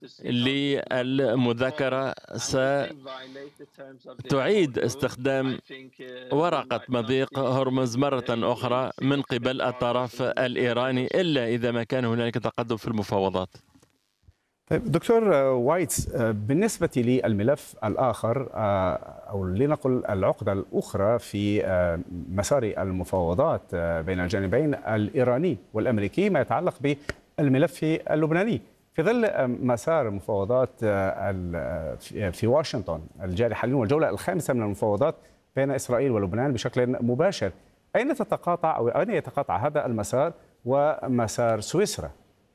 للمذاكرة ستعيد استخدام ورقة مضيق هرمز مرة أخرى من قبل الطرف الإيراني، إلا إذا ما كان هنالك تقدم في المفاوضات. طيب دكتور وايتس، بالنسبة للملف الآخر أو لنقل العقدة الأخرى في مسار المفاوضات بين الجانبين الإيراني والأمريكي ما يتعلق بالملف اللبناني في ظل مسار المفاوضات في واشنطن الجاري حاليا والجولة الخامسة من المفاوضات بين إسرائيل ولبنان بشكل مباشر. أين تتقاطع أو أين يتقاطع هذا المسار ومسار سويسرا؟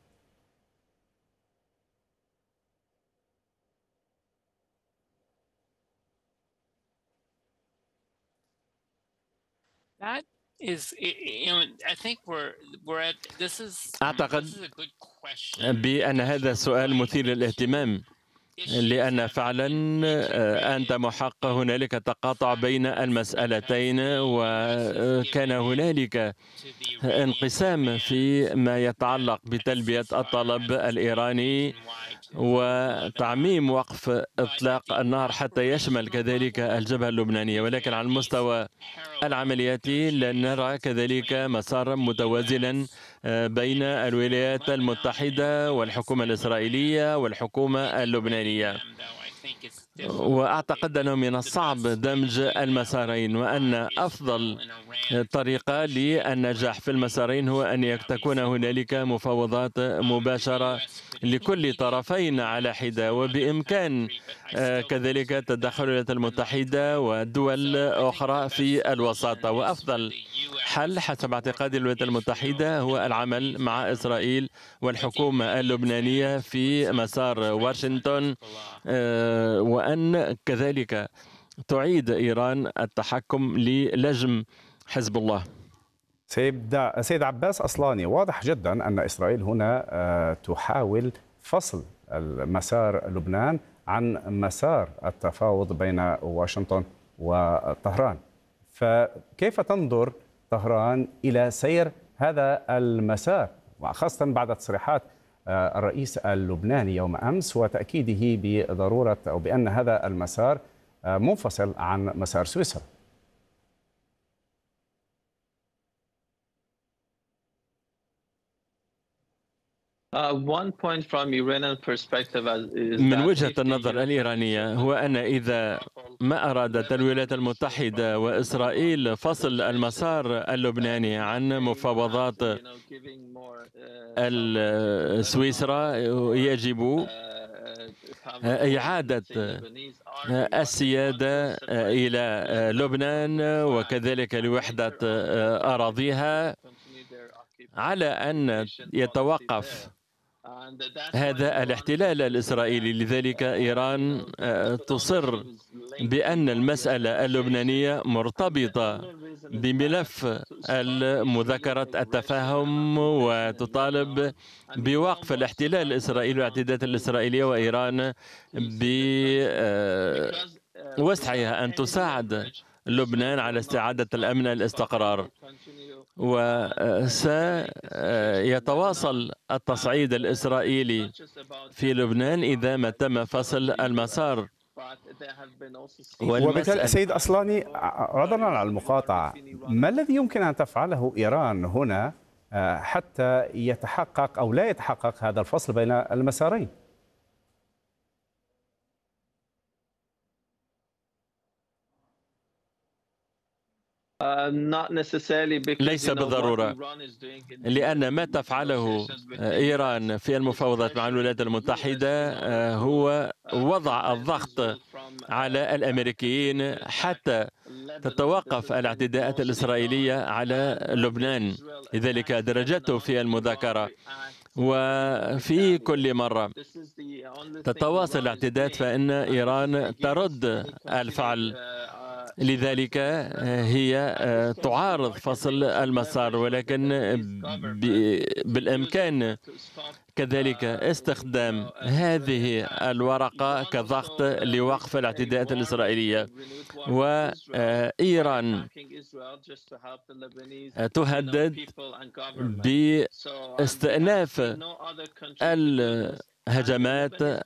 أعتقد بأن هذا سؤال مثير للاهتمام، لأن فعلا أنت محق هنالك تقاطع بين المسألتين، وكان هنالك انقسام فيما يتعلق بتلبية الطلب الإيراني وتعميم وقف إطلاق النار حتى يشمل كذلك الجبهة اللبنانية. ولكن على المستوى العملياتي لن نرى كذلك مسارا متوازنا بين الولايات المتحدة والحكومة الإسرائيلية والحكومة اللبنانية. وأعتقد أنه من الصعب دمج المسارين، وأن أفضل طريقة للنجاح في المسارين هو أن تكون هنالك مفاوضات مباشرة لكل طرفين على حدة، وبإمكان كذلك تدخل الولايات المتحدة ودول أخرى في الوساطة. وأفضل حل حسب اعتقاد الولايات المتحدة هو العمل مع إسرائيل والحكومة اللبنانية في مسار واشنطن، وأن كذلك تعيد إيران التحكم للجم حزب الله. سيد عباس أصلاني، واضح جدا أن إسرائيل هنا تحاول فصل مسار لبنان عن مسار التفاوض بين واشنطن وطهران، فكيف تنظر طهران إلى سير هذا المسار، خاصة بعد تصريحات الرئيس اللبناني يوم أمس وتأكيده بضرورة أو بأن هذا المسار منفصل عن مسار سويسرا؟ من وجهة النظر الإيرانية هو أن إذا ما أرادت الولايات المتحدة وإسرائيل فصل المسار اللبناني عن مفاوضات سويسرا، يجب إعادة السيادة إلى لبنان وكذلك لوحدة أراضيها، على أن يتوقف هذا الاحتلال الإسرائيلي. لذلك إيران تصر بأن المسألة اللبنانية مرتبطة بملف مذاكرة التفاهم، وتطالب بوقف الاحتلال الإسرائيلي والاعتداءات الإسرائيلية، وإيران بوسعها أن تساعد لبنان على استعادة الأمن والاستقرار. وسيتواصل التصعيد الإسرائيلي في لبنان إذا ما تم فصل المسار. وبالتالي سيد أصلاني، عذرا على المقاطعة، ما الذي يمكن أن تفعله إيران هنا حتى يتحقق أو لا يتحقق هذا الفصل بين المسارين؟ ليس بالضرورة، لأن ما تفعله إيران في المفاوضات مع الولايات المتحدة هو وضع الضغط على الأمريكيين حتى تتوقف الاعتداءات الإسرائيلية على لبنان. لذلك درجته في المذاكرة، وفي كل مرة تتواصل الاعتداءات فإن إيران ترد الفعل. لذلك هي تعارض فصل المسار، ولكن بالإمكان كذلك استخدام هذه الورقة كضغط لوقف الاعتداءات الإسرائيلية. وإيران تهدد باستئناف هجمات